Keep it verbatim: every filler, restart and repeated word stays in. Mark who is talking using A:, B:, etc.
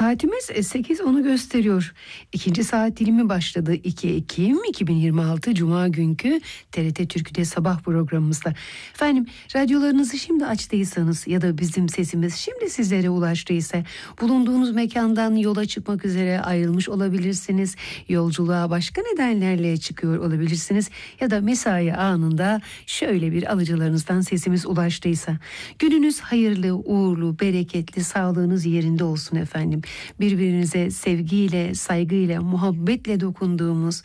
A: Saatimiz sekiz onu gösteriyor. İkinci saat dilimi başladı. iki Ekim iki bin yirmi altı Cuma günkü T R T Türk'te sabah programımızda. Efendim, radyolarınızı şimdi açtıysanız ya da bizim sesimiz şimdi sizlere ulaştıysa, bulunduğunuz mekandan yola çıkmak üzere ayrılmış olabilirsiniz. Yolculuğa başka nedenlerle çıkıyor olabilirsiniz. Ya da mesai anında şöyle bir alıcılarınızdan sesimiz ulaştıysa. Gününüz hayırlı, uğurlu, bereketli, sağlığınız yerinde olsun efendim. Birbirinize sevgiyle, saygıyla, muhabbetle dokunduğumuz,